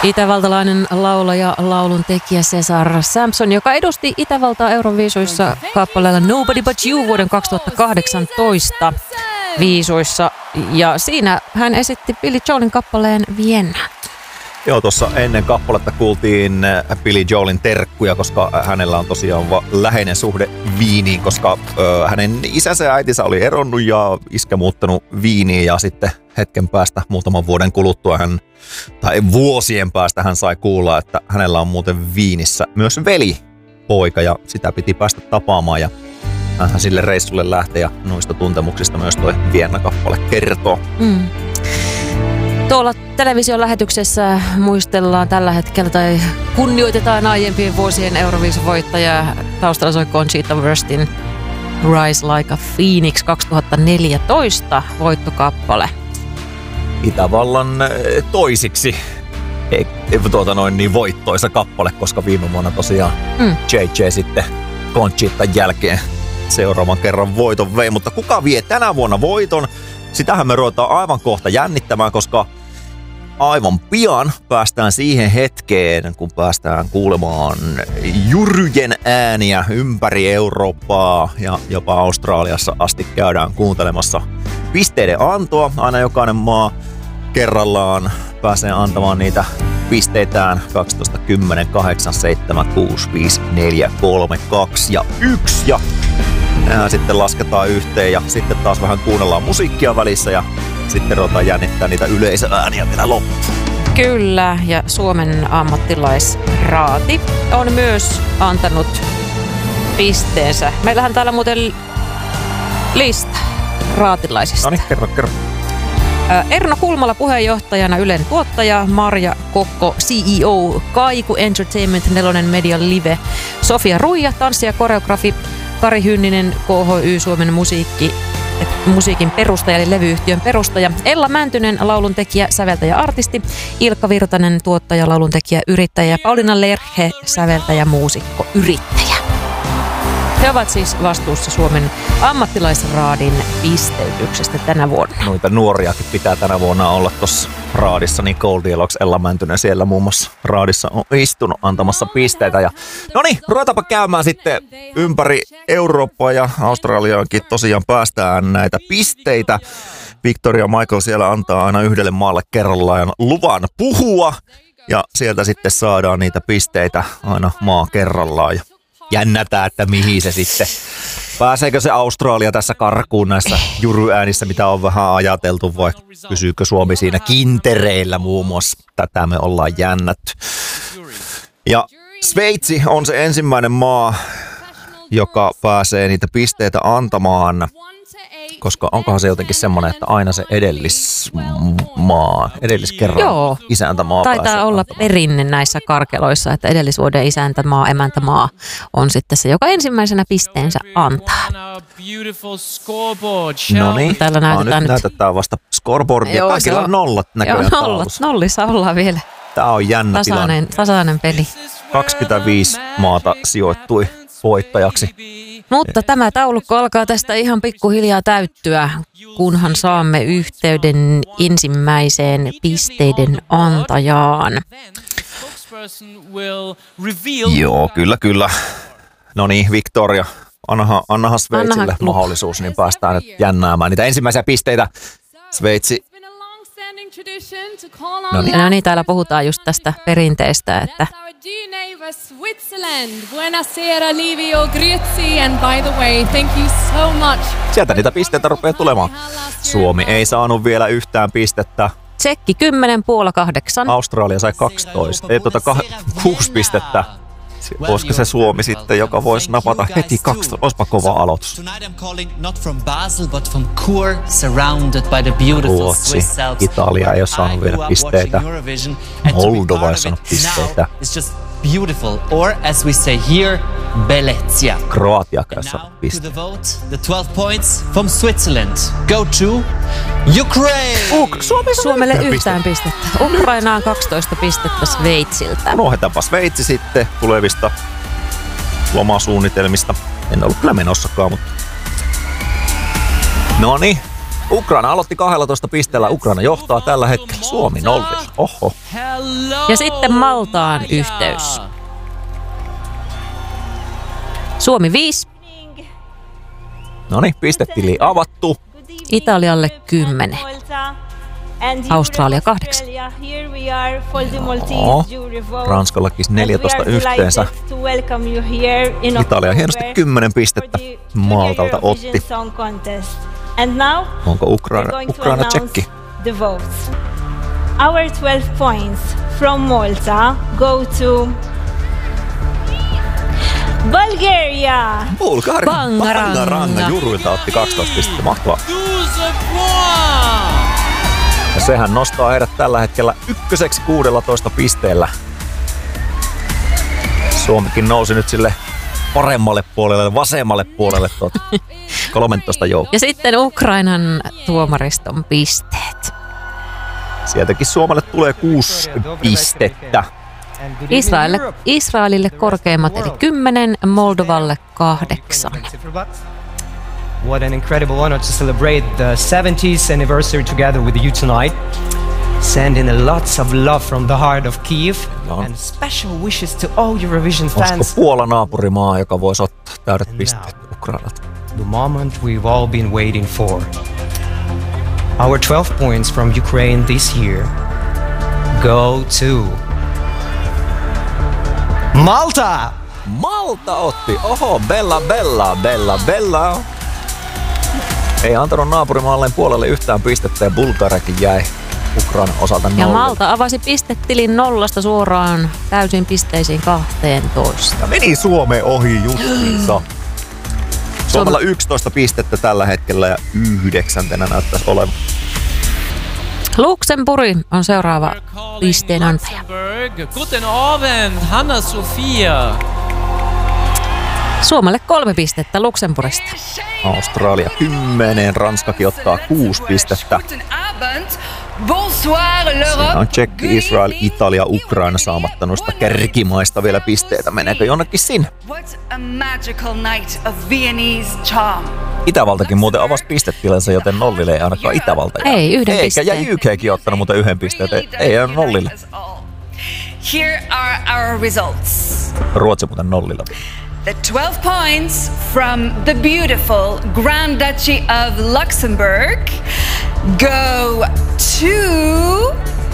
Itävaltalainen laulaja, laulun tekijä Cesar Sampson, joka edusti Itävaltaa Euroviisuissa kappaleella Nobody But You vuoden 2018 viisuissa. Ja siinä hän esitti Billy Joelin kappaleen Vienna. Joo, tuossa ennen kappaletta kuultiin Billy Joelin terkkuja, koska hänellä on tosiaan läheinen suhde Viiniin, koska hänen isänsä ja äitinsä oli eronnut ja iskä muuttanut Viiniin ja sitten hetken päästä, muutaman vuoden kuluttua tai vuosien päästä hän sai kuulla, että hänellä on muuten Viinissä myös velipoika ja sitä piti päästä tapaamaan ja hän sille reissulle lähtee ja noista tuntemuksista myös toi Vienna-kappale kertoo. Tuolla television lähetyksessä muistellaan tällä hetkellä tai kunnioitetaan aiempien vuosien Euroviisuvoittajaa. Taustalla soi Conchita Wurstin Rise Like a Phoenix 2014 voittokappale. Itävallan toisiksi niin voittoisa kappale, koska viime vuonna tosiaan JJ sitten Conchitan jälkeen seuraavan kerran voiton vei. Mutta kuka vie tänä vuonna voiton? Sitähän me ruvetaan aivan kohta jännittämään, koska aivan pian päästään siihen hetkeen, kun päästään kuulemaan juryjen ääniä ympäri Eurooppaa ja jopa Australiassa asti käydään kuuntelemassa pisteiden antoa. Aina jokainen maa kerrallaan pääsee antamaan niitä pisteitään 12, 10, 8, 7, 6, 5, 4, 3, 2 ja 1. Ja nämä sitten lasketaan yhteen ja sitten taas vähän kuunnellaan musiikkia välissä ja sitten ruvetaan jännittää niitä yleisöääniä vielä loppuun. Kyllä, ja Suomen ammattilaisraati on myös antanut pisteensä. Meillähän täällä muuten lista raatilaisista. No niin, kerro. Erno Kulmala puheenjohtajana, Ylen tuottaja, Marja Kokko CEO, Kaiku Entertainment, 4 Media Live, Sofia Ruija, tanssi ja koreografi, Kari Hynninen, KHY Suomen musiikin perustaja eli levyyhtiön perustaja, Ella Mäntynen, lauluntekijä, säveltäjä, artisti, Ilkka Virtanen, tuottaja, lauluntekijä, yrittäjä ja Pauliina Lerhe, säveltäjä, muusikko, yrittäjä. He ovat siis vastuussa Suomen ammattilaisraadin pisteytyksestä tänä vuonna. Noita nuoriakin pitää tänä vuonna olla tuossa raadissa, niin Goldilocks, Ella Mäntynen siellä muun muassa raadissa on istunut antamassa pisteitä. Ja no niin, ruvetaanpa käymään sitten ympäri Eurooppaa ja Australiaankin tosiaan päästään näitä pisteitä. Victoria Michael siellä antaa aina yhdelle maalle kerrallaan luvan puhua ja sieltä sitten saadaan niitä pisteitä aina maa kerrallaan. Jännätään, että mihin se sitten. Pääseekö se Australia tässä karkuun näissä juryäänissä, mitä on vähän ajateltu, vai pysyykö Suomi siinä kintereillä muun muassa? Tätä me ollaan jännätty. Ja Sveitsi on se ensimmäinen maa, joka pääsee niitä pisteitä antamaan, koska onkohan se jotenkin semmoinen, että aina se edelliskerran isäntämaa taitaa pääsee olla antamaan. perinne näissä karkeloissa, että edellisvuoden isäntämaa, emäntämaa on sitten se, joka ensimmäisenä pisteensä antaa. No niin, täällä näytetään vasta scoreboardia. Joo, Kaikilla on nollat näköjään taulussa. Nollissa ollaan vielä. Tää on jännä tilanne. Tasainen peli. 25 maata sijoittui voittajaksi. Mutta tämä taulukko alkaa tästä ihan pikkuhiljaa täyttyä, kunhan saamme yhteyden ensimmäiseen pisteiden antajaan. Joo, kyllä. No niin, Victoria, annahan Sveitsille mahdollisuus, niin päästään nyt jännäämään niitä ensimmäisiä pisteitä. Sveitsi. No niin, täällä puhutaan just tästä perinteestä, että Switzerland. Buonasera, Livio Grüezi, and by the way, thank you so much. Sieltä niitä pisteitä rupeaa tulemaan. Suomi ei saanut vielä yhtään pistettä. Tsekki 10, Puola 8. Australia sai 12, 6 pistettä. Olisiko se Suomi sitten, joka voisi napata heti 12? Olisipa kova aloitus. Ruotsi, Italia ei ole saanut vielä pisteitä. Moldova ei ole saanut pisteitä. Beautiful, or as we say here, bellezia. Kroatia ei ole saanut pisteitä. To the vote, the 12 points from Switzerland go to Ukraine. Suomelle yhtään pistettä. Ukrainaan 12 pistettä Sveitsiltä. Unohdetaanpa Sveitsi sitten tulevista lomasuunnitelmista. En ollut kyllä menossakaan, mutta... Noniin, Ukraina aloitti 12 pisteellä. Ukraina johtaa tällä hetkellä. Suomi 0. Oho. Ja sitten Maltaan yhteys. Suomi 5. Noniin, pistetili avattu. Italialle 10. Australia 8. Ranskallakin 14 yhteensä. Italia hienosti 10 pistettä Maltalta otti. Onko Ukraina tsekki? Our 12 points from Malta go to Bulgaria. Bangaranga Juruilta otti 12 pistettä. Mahtavaa. Ja sehän nostaa heidät tällä hetkellä ykköseksi 16 pisteellä. Suomikin nousi nyt sille paremmalle puolelle, vasemmalle puolelle 13 joukkoa. Ja sitten Ukrainan tuomariston pisteet. Sieltäkin Suomelle tulee 6 pistettä. Israelille korkeimmat eli 10, Moldovalle 8. What an incredible honor to celebrate the 70th anniversary together with you tonight. Sending a lots of love from the heart of Kyiv and special wishes to all Eurovision fans. Olisiko Puola naapurimaa, joka voisi ottaa täydet pisteet Ukrainalta? The moment we've all been waiting for. Our 12 points from Ukraine this year go to Malta! Malta otti! Oho, Bella. Ei antanut naapurimaalleen Puolalle yhtään pistettä ja Bulgariakin jäi Ukrainan osalta 0. Ja Malta avasi pistetilin 0 suoraan täysin pisteisiin 12. Ja meni Suomeen ohi justiinsa. Suomella 11 pistettä tällä hetkellä ja 9. näyttäisi olevan. Luxemburg on seuraava pisteen antaja. Guten Abend, Hanna-Sophia. Suomelle 3 pistettä Luxemburgista. Australia 10, Ranskakin ottaa 6 pistettä. Siinä on Tsekki, Israel, Italia, Ukraina saamatta noista kärkimaista vielä pisteitä. Meneekö jonnekin sinne? Itävaltakin muuten avasi pistetilansa, joten nollille ei ainakaan Itävalta. Ei, yhden pisteen. Ja UKkin ottanut muuten 1 pisteen, ei jää nollille. Here are our results. Ruotsi muuten nollilla. The 12 points from the beautiful Grand Duchy of Luxembourg go to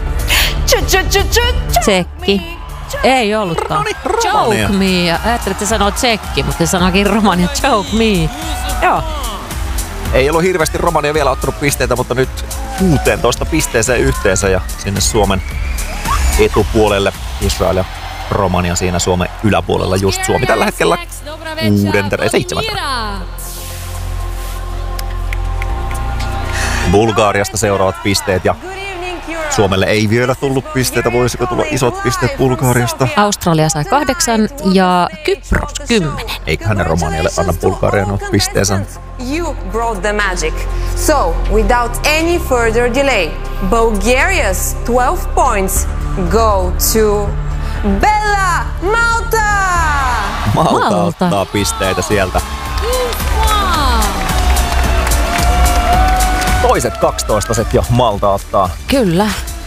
Tsekki. Ei ollutkaan. Joke me. Ajattelin, että sanoo tsekki, mutta se sanoikin Romania. Joke me. Joo. Ei ollut hirveästi Romania vielä ottanut pisteitä, mutta nyt 16 pisteeseen yhteensä ja sinne Suomen etupuolelle Israel ja Romania siinä Suomen yläpuolella. Just Suomi tällä hetkellä 7. Bulgariasta seuraavat pisteet ja Suomelle ei vielä tullut pisteitä. Voisiko tulla isot pisteet Bulgariasta? Australia sai 8 ja Kypros 10. Eiköhän ne Romanialle anna Bulgarian ole pisteensä. You brought the magic. So, without any further delay, Bulgaria's 12 points go to Bella Malta! Malta ottaa pisteitä sieltä. Toiset 12 jo Malta ottaa. Kyllä.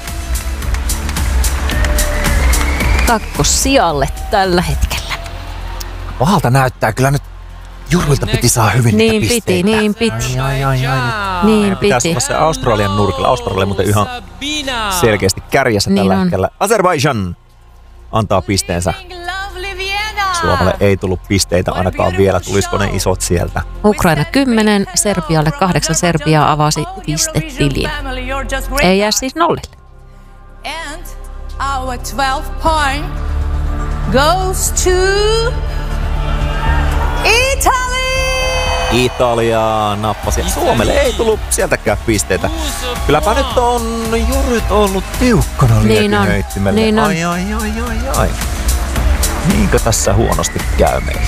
Kakkossijalle tällä hetkellä. Pahalta näyttää. Kyllä nyt Juruilta piti saa hyvin niitä pisteitä. Niin piti. Niin pitäisi olla se Australian nurkilla. Australia muuten ihan selkeästi kärjessä tällä hetkellä. Azerbaijan antaa pisteensä. Suomelle ei tullut pisteitä ainakaan vielä. Tulisiko ne isot sieltä? Ukraina 10, Serbialle 8. Serbia avasi pistetiliä. Ei jää siis nollille. And our 12 point goes to Italy! Italia nappasi. Suomelle ei tullut sieltäkään pisteitä. Kylläpä nyt on Jurit ollut tiukkana liekinheittimelle. Niin on. Ai. Niinkö tässä huonosti käy meille?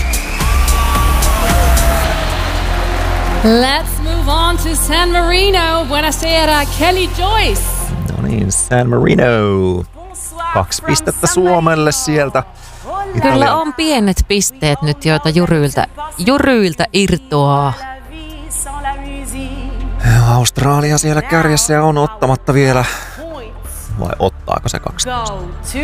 Let's move on to San Marino. Buonasera, Kelly Joyce. No niin, San Marino. 2 pistettä Suomelle sieltä. Kyllä on pienet pisteet nyt, joita Juryiltä irtoaa. Australia siellä kärjessä ja on ottamatta vielä. Vai ottaako se 12? Go to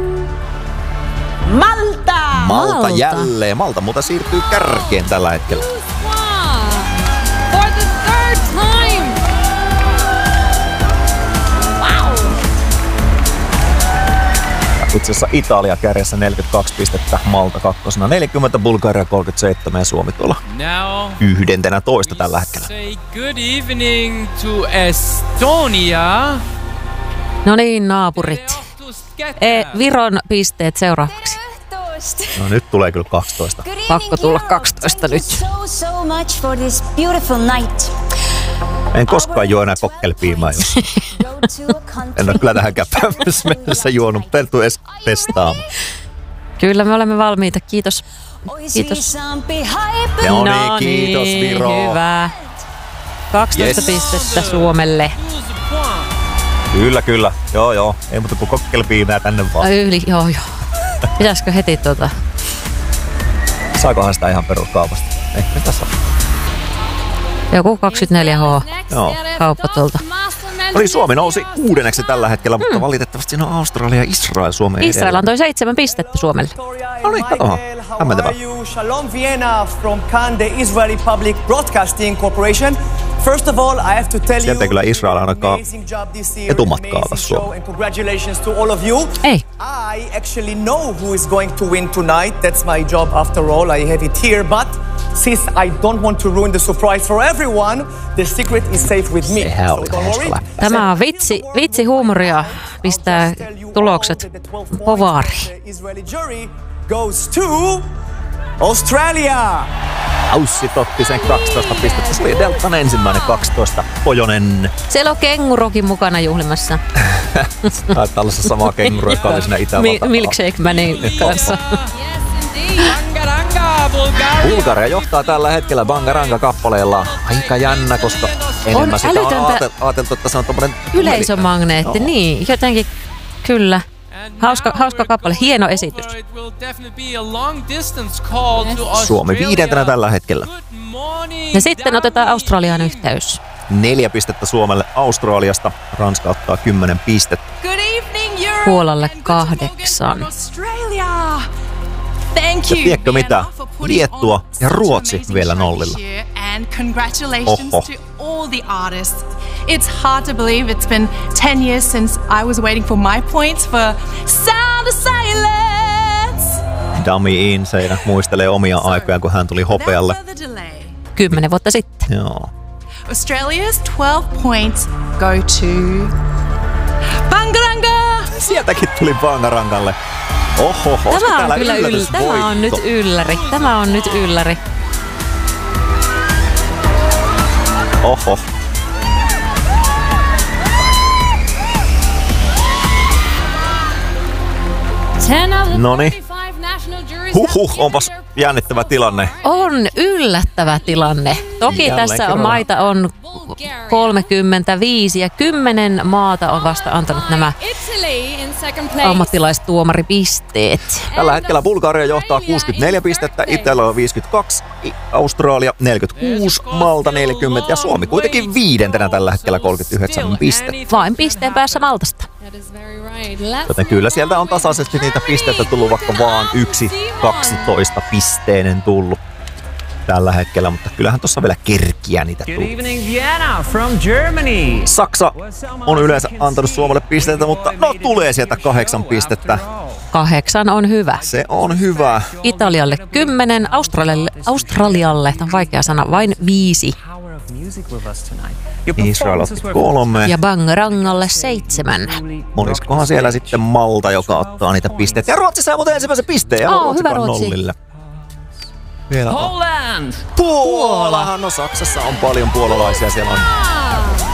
Malta! Malta jälleen. Malta muuta siirtyy kärkeen tällä hetkellä. For the third time! Wow! Itse asiassa Italia kärjessä 42 pistettä, Malta kakkosena 40, Bulgaria 37 ja Suomi tuolla 11 tällä hetkellä. Say good evening to Estonia. No niin, naapurit. Viron pisteet seuraavaksi. No nyt tulee kyllä 12. Pakko tulla 12 nyt. So much for this beautiful night. En koskaan juo enää kokkelpiimaa, jos en ole kyllä tähän käpämässä mennessä juonut. Perttu edes testaamaan. Kyllä me olemme valmiita, kiitos. Kiitos. No niin, kiitos Viro. Hyvä. 12 pistettä Suomelle. Kyllä. Joo. Ei muuta kuin kokkelpiimää tänne vaan. Joo. Pitäisikö heti Saakohan sitä ihan peruskaupasta? Ehkä tässä on. Joku 24H Joo. kauppa tuolta. Oli Suomi nousi 6. tällä hetkellä, mutta valitettavasti siinä on Australia ja Israel Suomeen Israel edelleen. antoi 7 pistettä Suomelle. No niin, katohan. Hämmentävää. Shalom Vienna from Cannes, the Israeli Public Broadcasting Corporation. First of all, I have to tell Sieltä you, kyllä Israel ainakaan etumatkaa tässä Suomeen. Congratulations to all of you. Ei. I actually know who is going to win tonight. That's my job after all. I have it here, but since I don't want to ruin the surprise for everyone, the secret is safe with me. Sehän oli hauska. Tämä on vitsi huumoria, pistää tulokset povaariin. Israeli jury goes to Australia. Aussi otti sen 12 pistettä. Se oli Deltan ensimmäinen 12. Pojonen. Siellä on kengurokin mukana juhlimassa. Tällaisessa samaa kengurua, joka oli siinä Itävalta. Milkshake Manin kanssa. Bulgaria johtaa tällä hetkellä Bangaranga-kappaleella. Aika jännä, koska enemmän sitä on ajateltu, että se on tommonen yleisömagneetti, niin. Jotenkin, kyllä. Hauska kappale, hieno esitys. Suomi 5. tällä hetkellä. Ja sitten otetaan Australian yhteys. 4 pistettä Suomelle Australiasta. Ranska ottaa 10 pistettä. Good evening, Europe. Puolalle 8. Australia. Thank Ja you. tiedätkö mitä? Liettua ja Ruotsi vielä nollilla. And congratulations Oho. to all the artists. It's hard to believe it's been 10 years since I was waiting for my points for Sound of Silence. Dummy Insane muistelee omia aikojaan, kun hän tuli hopealle. 10 vuotta sitten. Joo. Australia's 12 points go to Bangaranga. Sieltäkin tuli Bangarangalle. Oho, Tämä on kyllä Tämä on nyt ylläri. Tämä on nyt ylläri. Oho. Noniin. Huhhuh, onpas jännittävä tilanne. On yllättävä tilanne. Toki Jälleen tässä kerran. maita on 35 ja 10 maata on vasta antanut nämä ammattilaistuomaripisteet. Tällä hetkellä Bulgaria johtaa 64 pistettä, Italia on 52, Australia 46, Malta 40 ja Suomi kuitenkin 5. tällä hetkellä 39 pistettä. Vain pisteen päässä Maltasta. Joten kyllä sieltä on tasaisesti niitä pisteitä tullut, vaikka vaan 12 pisteinen tullut tällä hetkellä, mutta kyllähän tuossa vielä kerkiä niitä Good tullut. evening, Vienna from Germany. Saksa on yleensä antanut Suomelle pisteitä, mutta no tulee sieltä 8 pistettä. 8 on hyvä. Se on hyvä. Italialle 10, Australialle on vaikea sana, vain 5. Israel otti 3. Ja Bangarangalle 7. Olisikohan siellä sitten Malta, joka ottaa niitä pisteitä. Ja Ruotsi saa muuten ensimmäisen pisteen. Ja Hyvä Ruotsi. nollille. Vielä on. Holland! Puola! No Saksassa on paljon puolalaisia. Siellä on